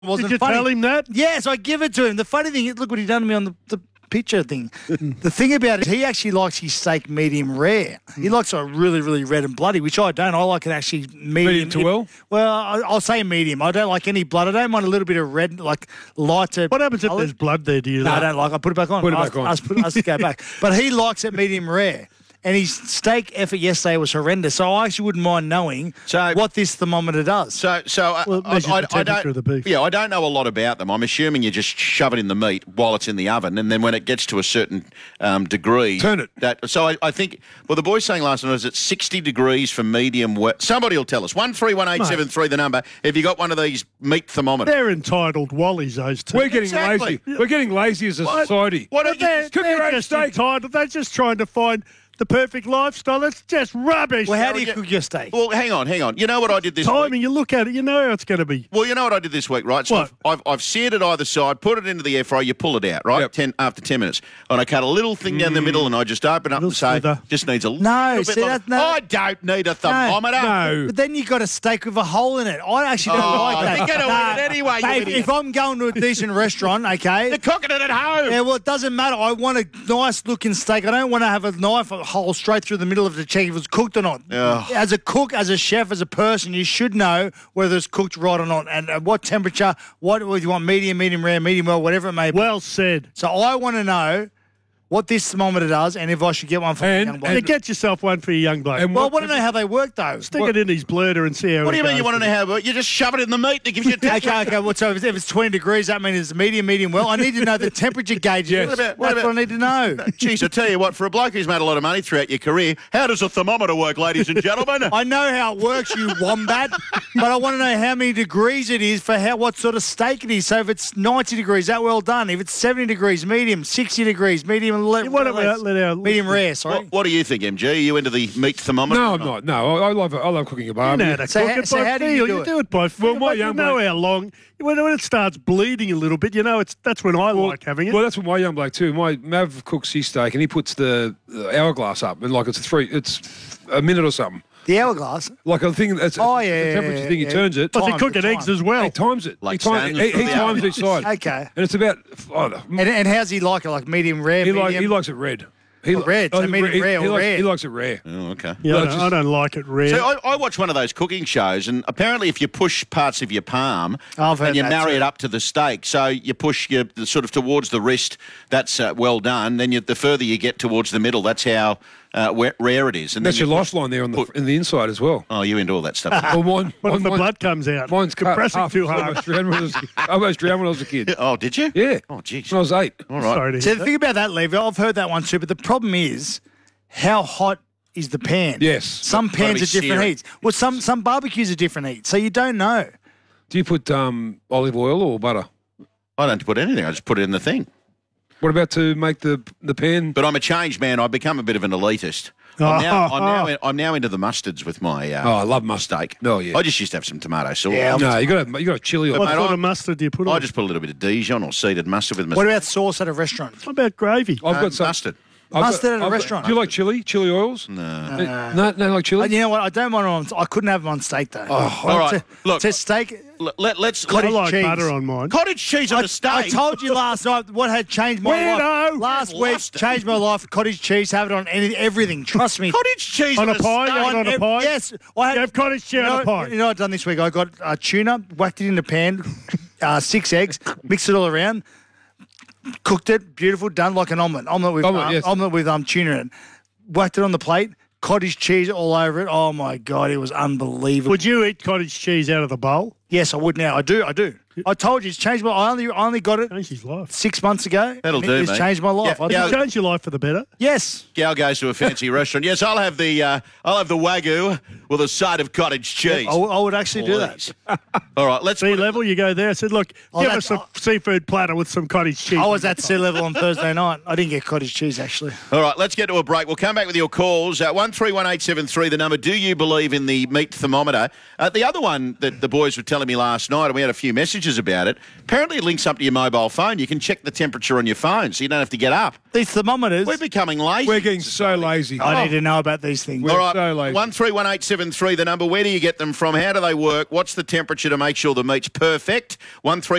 wasn't Did you funny. tell him that? Yes, I give it to him. The funny thing is, look what he done to me on the picture thing. The thing about it, he actually likes his steak medium rare. He likes it really, really red and bloody, which I don't. I like it actually medium. Medium to well? Well, I'll say medium. I don't like any blood. I don't mind a little bit of red, like lighter. What happens if colour. there's blood there? Do you No, I don't like it. I put it back on. Put it back on. Us go back. But he likes it medium rare. And his steak effort yesterday was horrendous. So I actually wouldn't mind knowing what this thermometer does. Well, it measures the temperature of the beef. Yeah, I don't know a lot about them. I'm assuming you just shove it in the meat while it's in the oven, and then when it gets to a certain degree, turn it. I think. Well, the boys saying last night is it's 60 degrees for medium. Somebody will tell us. 131873 the number. Have you got one of these meat thermometers? They're entitled wallies, those two. We're getting Exactly. lazy. We're getting lazy as a society. What But they're cook your own just steak. entitled. They're just trying to find the perfect lifestyle. That's just rubbish. Well, how do you cook your steak? Well, hang on. You know what I did this week? Timing, you look at it, you know how it's going to be. Well, you know what I did this week, right? So What? I've seared it either side, put it into the air fryer, you pull it out, right? Yep. After 10 minutes. And I cut a little thing down the middle and I just open up and say, slither. just needs a No, little see, bit longer. that- no. I don't need a thermometer. No. But then you got a steak with a hole in it. I actually don't like that. you're gonna eat it anyway, you Mate, idiot. if I'm going to a decent restaurant, okay. You're cooking it at home. Yeah, well, it doesn't matter. I want a nice looking steak. I don't want to have a knife hole straight through the middle of the cheek if it's cooked or not. Ugh. As a cook, as a chef, as a person, you should know whether it's cooked right or not and at what temperature, what do you want, medium, medium rare, medium well, whatever it may be. Well said. So I want to know what this thermometer does and if I should get one for And- the young bloke. And get yourself one for your young bloke. And Well, I want to know how they work, though. Stick it in his blurter and see how What do it you mean goes. you want to know how it works? You just shove it in the meat that gives you a temperature. Okay. Well, so if it's 20 degrees, that means it's medium, medium well. I need to know the temperature gauge. Yes. That's what I need to know. Jeez, I tell you what, for a bloke who's made a lot of money throughout your career, how does a thermometer work, ladies and gentlemen? I know how it works, you wombat, but I want to know how many degrees it is for what sort of steak it is. So if it's 90 degrees, that well done. If it's 70 degrees, medium. 60 degrees, medium. What about let our Medium rare, sorry. What do you think, MG? Are you into the meat thermometer? No, I'm not. No, I love cooking a You know barbecue. how to So cook how- it so by how do you feel. do You it? do it by feel. Well, my But you young know bloke- how long. When it starts bleeding a little bit, you know that's when I like having it. Well, that's what my young bloke too. My Mav cooks his steak and he puts the hourglass up and like it's a minute or something. The hourglass. Like a thing that's Oh, yeah, the yeah, temperature yeah, thing. He yeah. turns it. Plus, time, they're cooking the eggs time. as well. He times it. Like he sandwich for the times each side. Okay. And it's about. And how's he like it? Like medium rare, He medium? likes it red. Red, so medium rare or rare? He likes it rare. Oh, okay. Yeah, Well, I it's don't, I don't like it rare. So I watch one of those cooking shows, and apparently, if you push parts of your palm I've heard and you that marry too. it up to the steak, so you push your sort of towards the wrist, that's well done. Then the further you get towards the middle, that's how rare it is. And That's then your you push- lifeline there on in the inside as well. Oh, you into all that stuff? Well, mine, what if the mine- blood comes out? Mine's cut compressing half. too I hard. almost drowned when I was a kid. Oh, did you? Yeah. Oh, jeez. When I was 8. All right. Sorry to So hear the that. thing about that, Levi, I've heard that one too, but the problem is how hot is the pan? Yes. Some Gotta be pans are different searing. heats. Well, some barbecues are different heats, so you don't know. Do you put olive oil or butter? I don't put anything. I just put it in the thing. What about to make the pan? But I'm a changed man. I've become a bit of an elitist. I'm now into the mustards with my I love mustard. steak. Oh, yeah. I just used to have some tomato sauce. Yeah, No, you got to have chili on What it. mate, sort I- of mustard do you put on? I just put a little bit of Dijon or seeded mustard with my What about sauce at a restaurant? What about gravy? I've got some mustard. Mustard at a restaurant. Do you like chili? Chili oils? No. No, like chili. You know what? I don't want them on. I couldn't have them on steak though. all right. Look. to steak. Let's I Cottage like cheese. butter on mine. cottage cheese on a steak. I told you last night what had changed my Weirdo. life. Last I've week lost it. changed my life. Cottage cheese. Have it on everything. Trust me. Cottage cheese On on a pie? steak. You want on a pie? Yes, I had. You have cottage cheese on a pie. You know what I've done this week? I got tuna, whacked it in the pan, 6 eggs, mixed it all around, cooked it, beautiful, done like an omelette. Yes. Omelette with tuna in it. Whacked it on the plate, cottage cheese all over it. Oh my God, it was unbelievable. Would you eat cottage cheese out of the bowl? Yes, I would now. I do. I told you it's changed my. I only got it Changed his life. 6 months ago. That'll and do, It's mate. changed my life. Yeah, I yeah. do- Change your life for the better. Yes. Gal goes to a fancy restaurant. Yes, I'll have the wagyu with a side of cottage cheese. I would actually do that. Please. All right, let's Sea level, you go there. I said, look, Oh, give us that's- a seafood platter with some cottage cheese. I was at sea level on Thursday night. I didn't get cottage cheese actually. All right, let's get to a break. We'll come back with your calls. 131873, the number. Do you believe in the meat thermometer? The other one that the boys were telling me last night, and we had a few messages messages about it. Apparently it links up to your mobile phone. You can check the temperature on your phone, so you don't have to get up. These thermometers. We're becoming lazy. We're getting so lazy. I need to know about these things. We're All right, so lazy. 131873, the number. Where do you get them from? How do they work? What's the temperature to make sure the meat's perfect? 131873.